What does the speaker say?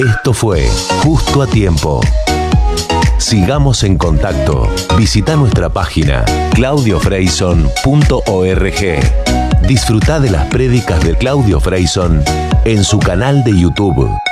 Esto fue Justo a Tiempo. Sigamos en contacto. Visita nuestra página claudiofreison.org. Disfruta de las prédicas de Claudio Freison en su canal de YouTube.